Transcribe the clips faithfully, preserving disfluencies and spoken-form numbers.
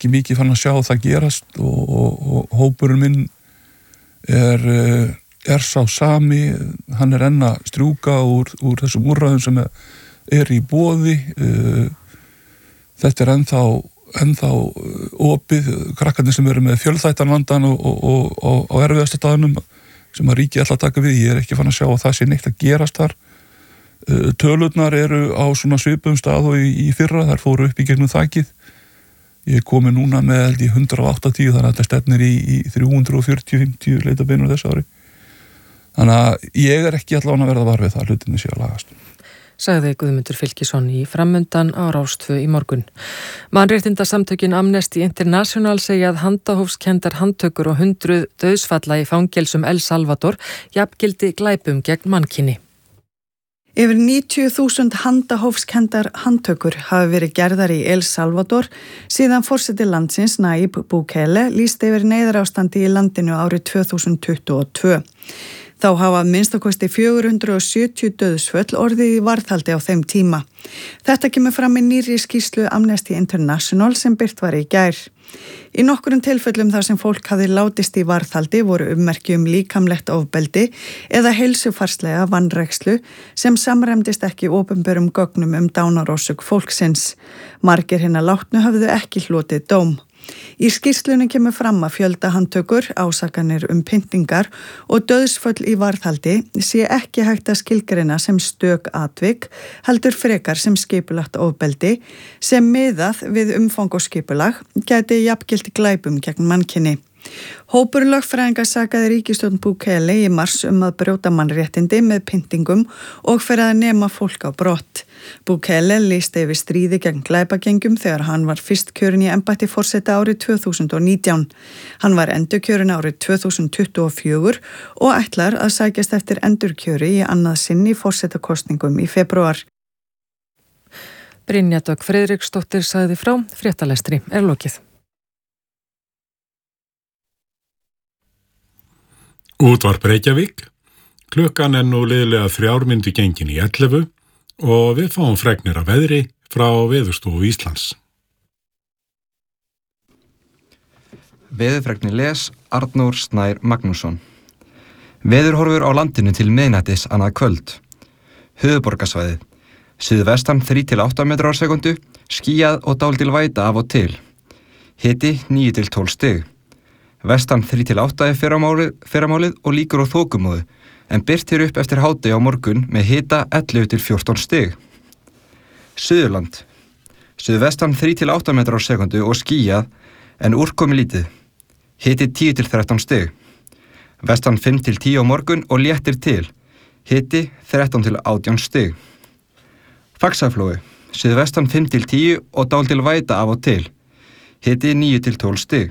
ekki mikið fann að sjá það gerast og, og, og hópurinn minn er, er sá sami, hann er enn að strjúka úr, úr þessum úrræðum sem er, er í boði. Þetta er ennþá, ennþá opið, krakkarnir sem eru með fjölþættan vandan og, og, og, og á erfiðasta staðnum sem að ríki alltaf taka við. Ég er ekki fann að sjá að það sé neitt að gerast þar. Tölurnar eru á svona svipum stað og í, í fyrra, þær fóru upp í gegnum þakið. Ég er komið núna með held í hundrað áttatíu, þannig að þetta stefnir í, í þrjú hundruð fjörutíu til fimmtíu leitabeinur þessu ári. Þannig að ég er ekki allavega að verða var við það, hlutinni sé að lagast. Sagði Guðmundur Fylkisson í Framundan á Rás tvö í morgun. Mannréttindasamtökin Amnesty International segja að handahófskendar handtökur og hundruð dauðsfalla í fangelsum El Salvador jafngildi glæpum gegn mannkyni. Yfir níutíu þúsund handahófskendar handtökur hafa verið gerðar í El Salvador síðan forseti landsins Nayib Bukele lýsti yfir neyðarástandi í landinu árið tvö þúsund tuttugu og tvö. Þá hafa minnstakosti fjögur hundruð sjötíu dauðsföll orðið í varðhaldi á þeim tíma. Þetta kemur fram í nýrri skýrslu Amnesty International sem birt var í gær. Í nokkurum tilfellum þar sem fólk hafði látist í varðhaldi voru ummerki um líkamlegt ofbeldi eða heilsufarslega vanrækslu sem samræmdist ekki opinberum gögnum um dánarorsök fólksins. Margir hinna látnu höfðu ekki hlotið dóm. Í skýrslunni kemur fram að fjöldahandtökur, ásakanir um pyntingar og dauðsföll í varðhaldi sé ekki hægt að skilgreina sem stök atvik, heldur frekar sem skipulagt ofbeldi sem miðað við umfang og skipulag gæti jafngilt glæpum gegn mannkyni. Hópur lögfræðinga sakaði ríkisstjórn Bukele í mars um að brjóta mannréttindi með pyntingum og fyrir að nema fólk á brott. Bukele lýsti yfir stríði gegn glæpagengjum þegar hann var fyrst kjörinn í embætti forseta árið tvö þúsund og nítján. Hann var endurkjörinn árið tvö þúsund tuttugu og fjögur og ætlar að sækjast eftir endurkjöri í annað sinn í forsetakosningum í febrúar. Brynja Dögg Friðriksdóttir sagði frá, fréttalestri er lokið. Útvarp Reykjavík, klukkan er nú liðlega þrjár mínútur gengin í ellefu og við fáum fregnir af veðri frá Veðurstofu Íslands. Veðurfregnir les Arnór Snær Magnússon. Veðurhorfur á landinu til miðnættis annað kvöld. Höfuðborgarsvæðið. Suðvestan þrír til átta metrar á sekundu, skýjað og dálítil væta af og til. Hiti níu til tólf stig. Vestan þrír til átta er fyrramálið, fyrramálið og líkur á þokumóðu, en birtir upp eftir hádegi á morgun með hita ellefu til fjórtán stig. Suðurland. Suðvestan þrír til átta metrar á sekundu og skýjað, en úrkomi lítið. Hiti tíu til þrettán stig. Vestan fimm til tíu á morgun og léttir til. Hiti þrettán til átján stig. Faxaflói. Suðvestan fimm til tíu og dálítil væta af og til. Hiti níu til tólf stig.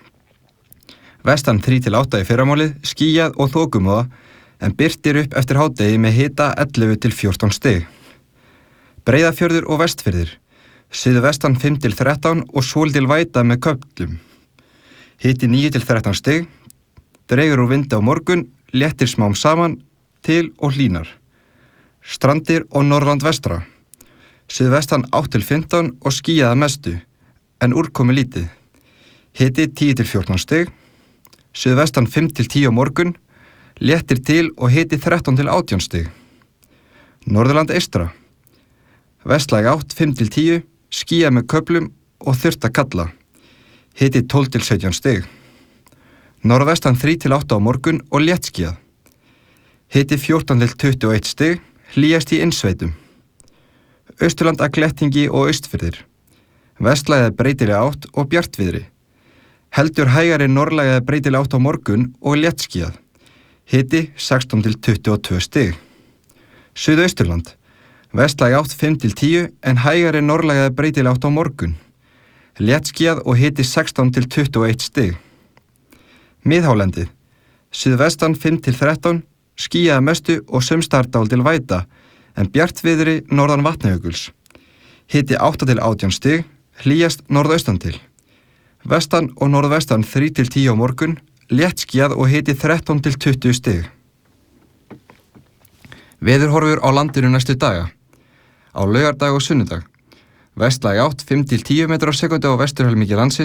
Vestan þrír til átta í fyrramálið, skýjað og þokumóða, en birtir upp eftir hádegi með hita ellefu til fjórtán stig. Breiðafjörður og Vestfirðir. Suðvestan fimm til þrettán og svolítil væta með köflum. Hiti níu til þrettán stig. Dregur úr vindi á morgun, léttir smám saman til og hlýnar. Strandir og Norðurland vestra. Suðvestan átta til fimmtán og skýjað að mestu, en úrkomi lítið. Hiti tíu til fjórtán stig. Suðvestan fimm til tíu á morgun, léttir til og hiti þrettán til átján stig. Norðurland eystra. Vestlæg átt fimm til tíu, skýjað með köflum og þurrt að kalla. Hiti tólf til sautján stig. Norðvestan þrír til átta á morgun og léttskýjað. Hiti fjórtán til tuttugu og eitt stig, hlýjast í innsveitum. Austurland að glettingi og Austfirðir. Vestlæg breytileg átt og bjartviðri. Heldur hægari norðlæg breytileg átt á morgun og léttskýjað. Hiti sextán til tuttugu og tvö stig. Suðausturland. Vestlæg átt fimm til tíu en hægari norðlæg breytileg átt á morgun. Léttskýjað og hiti sextán til tuttugu og eitt stig. Miðhálendið. Suðvestan fimm til þrettán, skýjað að mestu og sums staðar dálítil væta, en bjartviðri norðan Vatnajökuls. Hiti átta til átján stig, hlýjast norðaustan til. Vestan og norðvestan þrír til tíu á morgun, léttskýjað og hiti þrettán til tuttugu stig. Veðurhorfur á landinu næstu daga. Á laugardag og sunnudag. Vestlæg átt fimm til tíu metrar á sekundu á vesturhelmingi landsins.